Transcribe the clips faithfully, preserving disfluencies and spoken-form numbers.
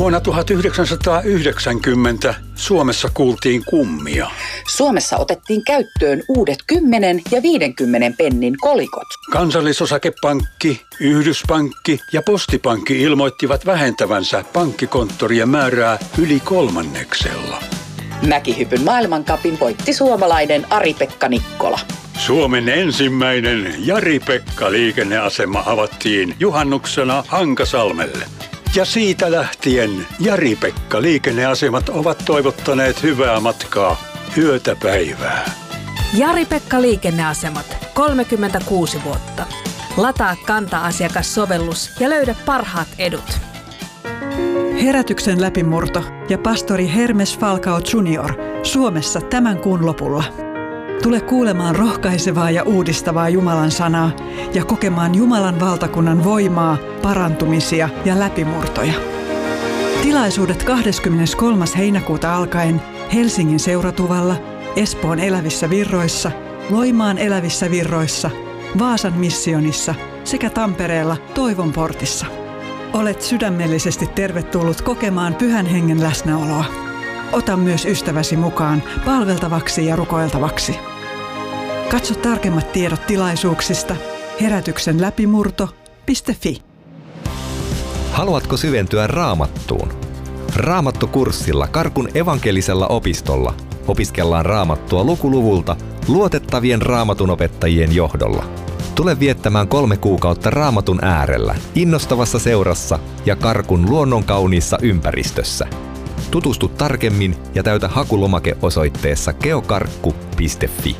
Vuonna tuhatyhdeksänsataayhdeksänkymmentä Suomessa kuultiin kummia. Suomessa otettiin käyttöön uudet kymmenen ja viidenkymmenen pennin kolikot. Kansallisosakepankki, Yhdyspankki ja Postipankki ilmoittivat vähentävänsä pankkikonttorien määrää yli kolmanneksella. Mäkihypyn maailmancupin voitti suomalainen Ari-Pekka Nikkola. Suomen ensimmäinen Jari-Pekka-liikenneasema avattiin juhannuksena Hankasalmelle. Ja siitä lähtien Jari-Pekka-liikenneasemat ovat toivottaneet hyvää matkaa yötä päivää. Jari-Pekka-liikenneasemat, kolmekymmentäkuusi vuotta. Lataa Kanta-asiakassovellus ja löydä parhaat edut. Herätyksen läpimurto ja pastori Hermes Falcao junior Suomessa tämän kuun lopulla. Tule kuulemaan rohkaisevaa ja uudistavaa Jumalan sanaa ja kokemaan Jumalan valtakunnan voimaa, parantumisia ja läpimurtoja. Tilaisuudet kahdeskymmeneskolmas heinäkuuta alkaen Helsingin Seuratuvalla, Espoon Elävissä Virroissa, Loimaan Elävissä Virroissa, Vaasan missionissa sekä Tampereella Toivon portissa. Olet sydämellisesti tervetullut kokemaan Pyhän Hengen läsnäoloa. Ota myös ystäväsi mukaan palveltavaksi ja rukoiltavaksi. Katso tarkemmat tiedot tilaisuuksista herätyksen läpimurto piste fi. Haluatko syventyä Raamattuun? Raamattukurssilla Karkun evankelisella opistolla opiskellaan Raamattua lukuluvulta luotettavien raamatunopettajien johdolla. Tule viettämään kolme kuukautta Raamatun äärellä, innostavassa seurassa ja Karkun luonnonkauniissa ympäristössä. Tutustu tarkemmin ja täytä hakulomake osoitteessa geokarkku piste fi.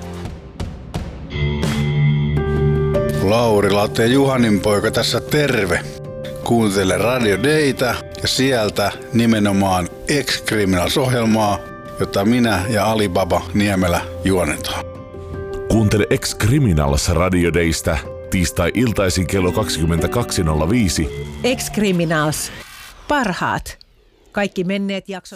Lauri Latte ja Juhanin poika tässä terve. Kuuntele Radio Daytä ja sieltä nimenomaan Ex-Criminals-ohjelmaa, jota minä ja Alibaba Niemelä juonetaan. Kuuntele Ex-Criminals Radio Daystä tiistai-iltaisin kello kaksikymmentäkaksi nolla viisi. Ex-Criminals. Parhaat. Kaikki menneet jaksot.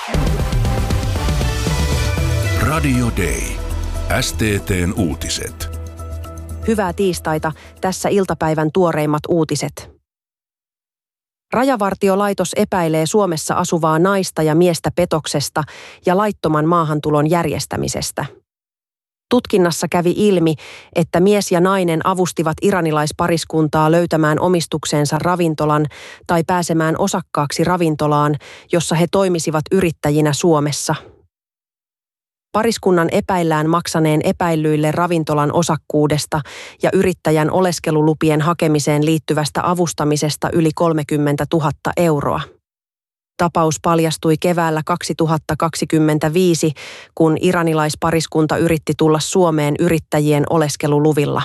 Radio Day. S T T:n uutiset. Hyvää tiistaita. Tässä iltapäivän tuoreimmat uutiset. Rajavartiolaitos epäilee Suomessa asuvaa naista ja miestä petoksesta ja laittoman maahantulon järjestämisestä. Tutkinnassa kävi ilmi, että mies ja nainen avustivat iranilaispariskuntaa löytämään omistukseensa ravintolan tai pääsemään osakkaaksi ravintolaan, jossa he toimisivat yrittäjinä Suomessa. Pariskunnan epäillään maksaneen epäillyille ravintolan osakkuudesta ja yrittäjän oleskelulupien hakemiseen liittyvästä avustamisesta yli kolmekymmentätuhatta euroa. Tapaus paljastui keväällä kaksituhattakaksikymmentäviisi, kun iranilaispariskunta yritti tulla Suomeen yrittäjien oleskeluluvilla.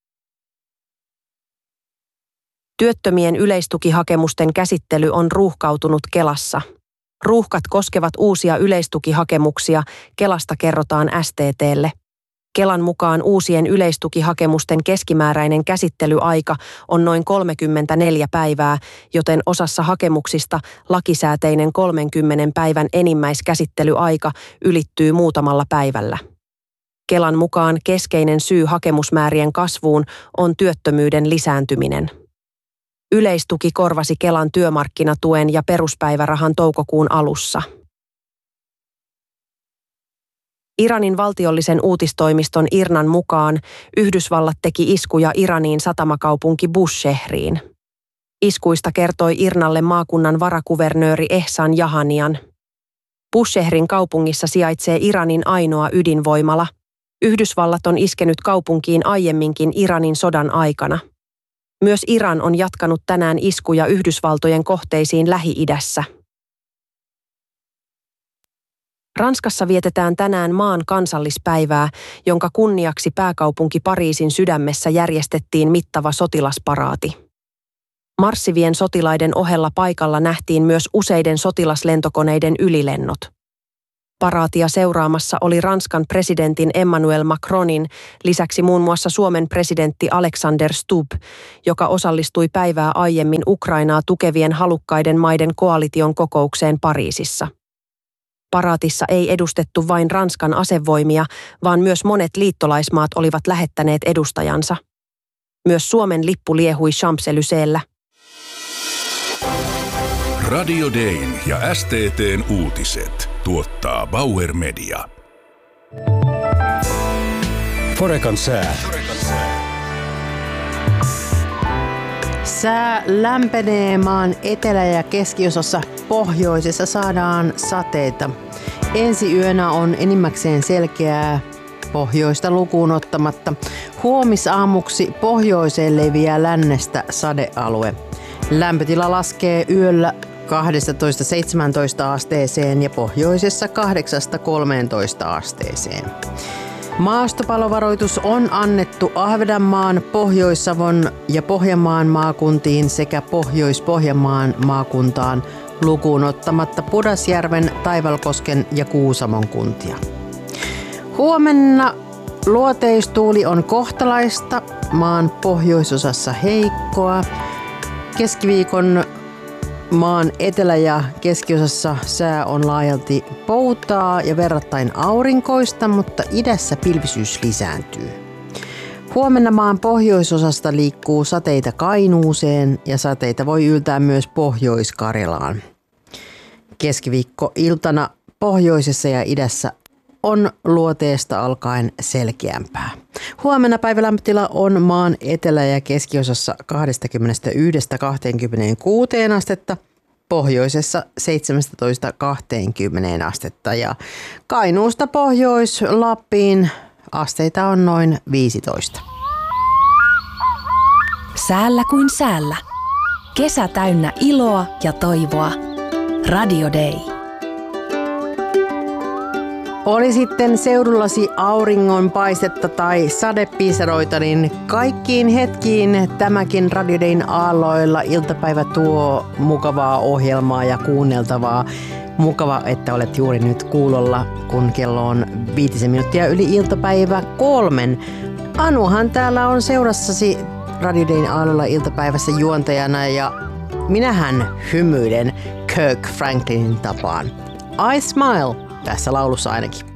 Työttömien yleistukihakemusten käsittely on ruuhkautunut Kelassa. Ruuhkat koskevat uusia yleistukihakemuksia, Kelasta kerrotaan S T T:lle. Kelan mukaan uusien yleistukihakemusten keskimääräinen käsittelyaika on noin kolmekymmentäneljä päivää, joten osassa hakemuksista lakisääteinen kolmenkymmenen päivän enimmäiskäsittelyaika ylittyy muutamalla päivällä. Kelan mukaan keskeinen syy hakemusmäärien kasvuun on työttömyyden lisääntyminen. Yleistuki korvasi Kelan työmarkkinatuen ja peruspäivärahan toukokuun alussa. Iranin valtiollisen uutistoimiston IRNAn mukaan Yhdysvallat teki iskuja Iraniin satamakaupunki Bushehriin. Iskuista kertoi IRNalle maakunnan varakuvernööri Ehsan Jahanian. Bushehrin kaupungissa sijaitsee Iranin ainoa ydinvoimala. Yhdysvallat on iskenyt kaupunkiin aiemminkin Iranin sodan aikana. Myös Iran on jatkanut tänään iskuja Yhdysvaltojen kohteisiin Lähi-idässä. Ranskassa vietetään tänään maan kansallispäivää, jonka kunniaksi pääkaupunki Pariisin sydämessä järjestettiin mittava sotilasparaati. Marssivien sotilaiden ohella paikalla nähtiin myös useiden sotilaslentokoneiden ylilennot. Paraatia seuraamassa oli Ranskan presidentin Emmanuel Macronin lisäksi muun muassa Suomen presidentti Alexander Stubb, joka osallistui päivää aiemmin Ukrainaa tukevien halukkaiden maiden koalition kokoukseen Pariisissa. Paraatissa ei edustettu vain Ranskan asevoimia, vaan myös monet liittolaismaat olivat lähettäneet edustajansa. Myös Suomen lippu liehui Champs-Élysées-llä. Radio Dayn ja S T T:n uutiset tuottaa Bauer Media. Forekan sää. Sää lämpenee maan etelä- ja keskiosassa, pohjoisessa saadaan sateita. Ensi yönä on enimmäkseen selkeää, pohjoista lukuun ottamatta. Huomisaamuksi pohjoiseen leviää lännestä sadealue. Lämpötila laskee yöllä kaksitoista seitsemäntoista asteeseen ja pohjoisessa kahdeksasta kolmeentoista asteeseen. Maastopalovaroitus on annettu Ahvenanmaan, Pohjois-Savon ja Pohjanmaan maakuntiin sekä Pohjois-Pohjanmaan maakuntaan lukuun ottamatta Pudasjärven, Taivalkosken ja Kuusamon kuntia. Huomenna luoteistuuli on kohtalaista, maan pohjoisosassa heikkoa. Keskiviikon maan etelä- ja keskiosassa sää on laajalti poutaa ja verrattain aurinkoista, mutta idässä pilvisyys lisääntyy. Huomenna maan pohjoisosasta liikkuu sateita Kainuuseen ja sateita voi yltää myös Pohjois-Karjalaan. Keskiviikkoiltana pohjoisessa ja idässä on luoteesta alkaen selkeämpää. Huomenna päivälämpötila on maan etelä- ja keskiosassa kaksikymmentäyksi kaksikymmentäkuusi astetta, pohjoisessa seitsemäntoista kaksikymmentä astetta ja Kainuusta Pohjois-Lappiin asteita on noin viisitoista. Säällä kuin säällä. Kesä täynnä iloa ja toivoa. Radio Day. Oli sitten seudullasi auringonpaistetta tai sadepiisaroita, niin kaikkiin hetkiin tämäkin Radio Dayn aalloilla iltapäivä tuo mukavaa ohjelmaa ja kuunneltavaa. Mukava, että olet juuri nyt kuulolla, kun kello on viitisen minuuttia yli iltapäivä kolmen. Anuhan täällä on seurassasi Radio Dayn aalloilla iltapäivässä juontajana ja minähän hymyilen Kirk Franklinin tapaan. I smile. Tässä laulussa ainakin.